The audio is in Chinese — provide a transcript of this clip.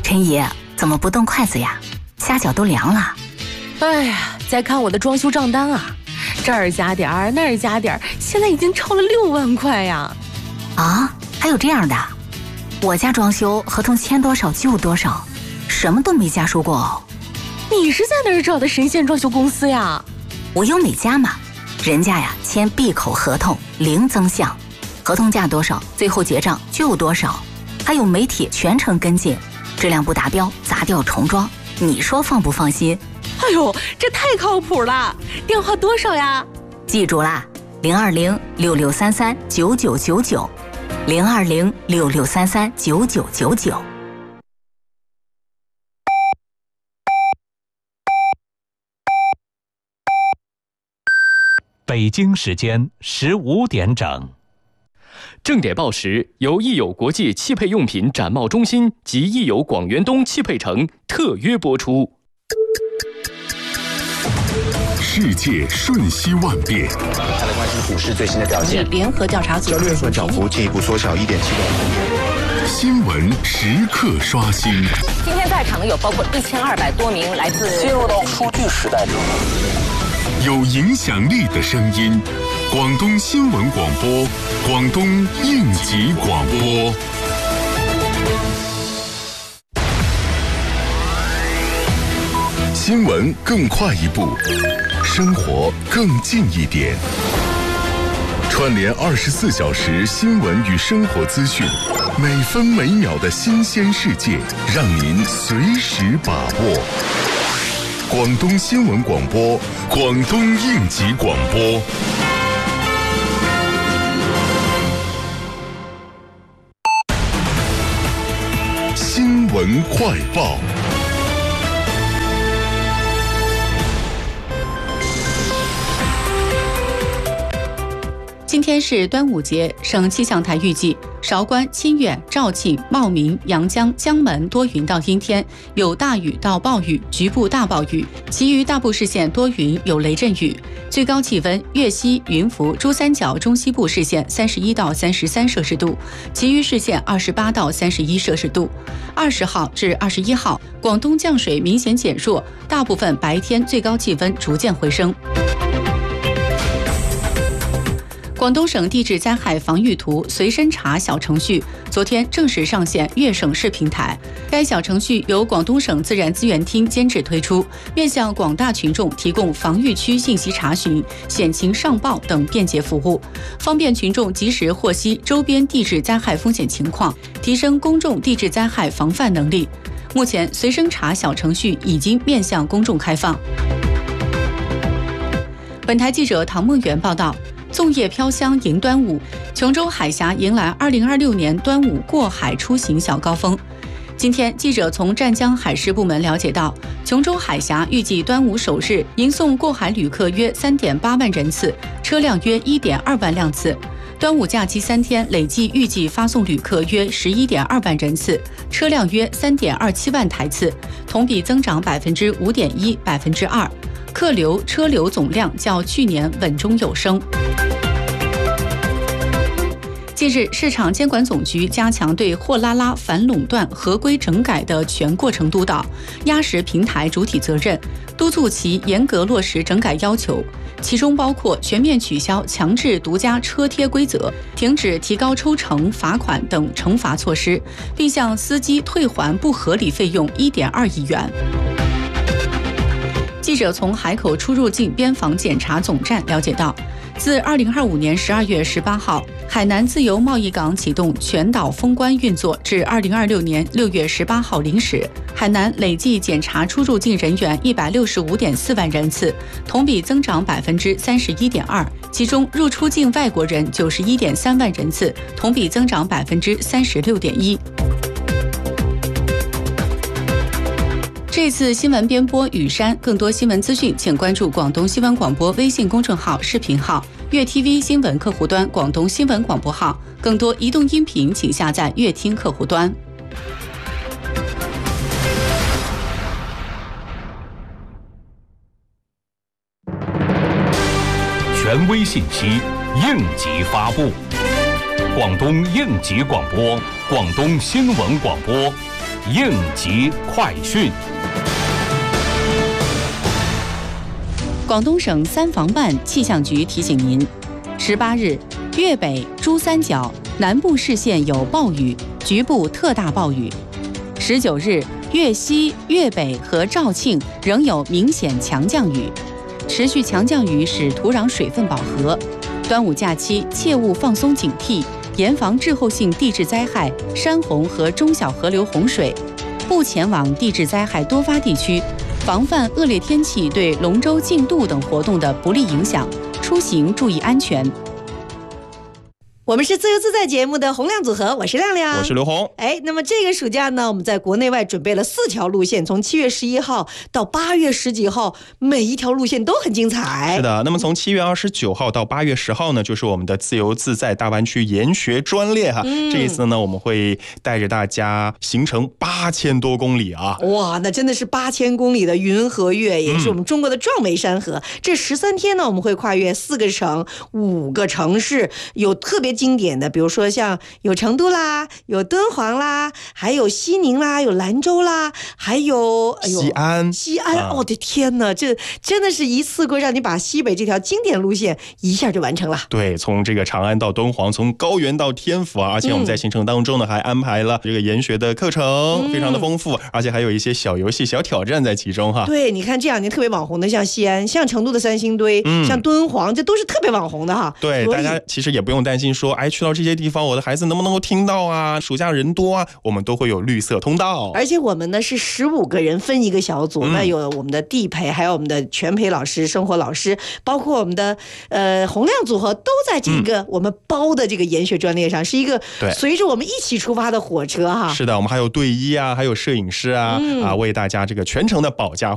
陈姨，怎么不动筷子呀？虾饺都凉了。 哎呀，再看我的装修账单啊，这儿加点儿，那儿加点儿，现在已经超了6万块呀！ 啊，还有这样的？我家装修合同签多少就多少，什么都没加收过哦。 你是在哪儿找的神仙装修公司呀？ 我有美家嘛，人家呀签闭口合同，零增项，合同价多少，最后结账就多少，还有媒体全程跟进，质量不达标砸掉重装，你说放不放心？ 哎呦，这太靠谱了！电话多少呀？ 记住啦，020-6633-9999，020-6633-9999。 北京时间15点整。 正点报时由益友国际汽配用品展贸中心及益友广元东汽配城特约播出。 世界瞬息万变， 再来关心股市最新的表现。 联合调查组交易所涨幅进一步缩小1.7%。 新闻时刻刷新。 今天在场有包括1200多名来自进入到数据时代中， 有影响力的声音，广东新闻广播，广东应急广播。新闻更快一步，生活更近一点。串联24小时新闻与生活资讯，每分每秒的新鲜世界，让您随时把握。广东新闻广播，广东应急广播。新闻快报。 今天是端午节，省气象台预计韶关、清远、肇庆、茂名、阳江、江门多云到阴天，有大雨到暴雨，局部大暴雨，其余大部市县多云有雷阵雨。最高气温：粤西、云浮、珠三角中西部市县31到33摄氏度，其余市县28到31摄氏度。20号至21号，广东降水明显减弱，大部分白天最高气温逐渐回升。广东省地质灾害防御图随身查小程序昨天正式上线粤省市平台。该小程序由广东省自然资源厅监制推出，面向广大群众提供防御区信息查询、险情上报等便捷服务，方便群众及时获悉周边地质灾害风险情况，提升公众地质灾害防范能力。目前，随身查小程序已经面向公众开放。本台记者唐梦圆报道。粽叶飘香迎端午，琼州海峡迎来2026年端午过海出行小高峰。今天，记者从湛江海事部门了解到，琼州海峡预计端午首日迎送过海旅客约3.8万人次，车辆约1.2万辆次。端午假期3天累计预计发送旅客约11.2万人次，车辆约3.27万台次，同比增长5.1%、2%。客流、车流总量较去年稳中有升。近日，市场监管总局加强对货拉拉反垄断合规整改的全过程督导，压实平台主体责任，督促其严格落实整改要求，其中包括全面取消强制独家车贴规则，停止提高抽成、罚款等惩罚措施，并向司机退还不合理费用1.2亿元。记者从海口出入境边防检查总站了解到，自2025年12月18号，海南自由贸易港启动全岛封关运作至2026年6月18号零时，海南累计检查出入境人员165.4万人次，同比增长31.2%，其中入出境外国人91.3万人次，同比增长36.1%。这次新闻编播雨山，更多新闻资讯请关注广东新闻广播微信公众号、视频号、粤 TV 新闻客户端、广东新闻广播号，更多移动音频请下载粤听客户端。 权威信息，应急发布。广东应急广播，广东新闻广播应急快讯。 广东省三防办气象局提醒您：18日，粤北、珠三角、南部市县有暴雨，局部特大暴雨。19日，粤西、粤北和肇庆仍有明显强降雨，持续强降雨使土壤水分饱和。端午假期切勿放松警惕，严防滞后性地质灾害、山洪和中小河流洪水，不前往地质灾害多发地区，防范恶劣天气对龙舟竞渡等活动的不利影响，出行注意安全。 我们是自由自在节目的洪亮组合，我是亮亮， 我是刘红。 那么这个暑假呢，我们在国内外准备了4条路线，从7月11号到8月10几号，每一条路线都很精彩。 是的，那么从7月29号到8月10号呢，就是我们的自由自在大湾区研学专列哈。这一次呢，我们会带着大家行程8000多公里啊！ 哇，那真的是8000公里的云和月，也是我们中国的壮美山河。这13天呢，我们会跨越4个省、5个城市，有特别经典的，比如说像有成都啦，有敦煌啦，还有西宁啦，有兰州啦，还有西安。 我的天哪，这真的是一次过让你把西北这条经典路线一下就完成了。 对，从这个长安到敦煌，从高原到天府啊，而且我们在行程当中呢，还安排了这个研学的课程，非常的丰富，而且还有一些小游戏、小挑战在其中哈。 对，你看这2年特别网红的，像西安、像成都的三星堆、像敦煌，这都是特别网红的哈。 对，大家其实也不用担心说，去到这些地方，我的孩子能不能够听到啊？暑假人多啊，我们都会有绿色通道。 而且我们呢是15个人分一个小组，那有我们的地陪，还有我们的全陪老师、生活老师，包括我们的洪亮组合，都在这个我们包的这个研学专列上，是一个随着我们一起出发的火车哈。 是的，我们还有队医啊，还有摄影师啊，为大家这个全程的保驾